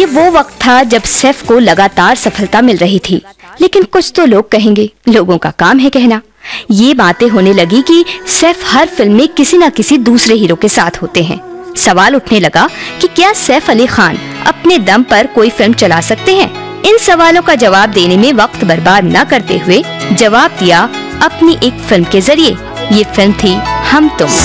ये वो वक्त था जब सैफ को लगातार सफलता मिल रही थी, लेकिन कुछ तो लोग कहेंगे, लोगों का काम है कहना। ये बातें होने लगी कि सैफ हर फिल्म में किसी न किसी दूसरे हीरो के साथ होते हैं। सवाल उठने लगा कि क्या सैफ अली खान अपने दम पर कोई फिल्म चला सकते हैं? इन सवालों का जवाब देने में वक्त बर्बाद न करते हुए जवाब दिया अपनी एक फिल्म के जरिए। ये फिल्म थी हम तुम।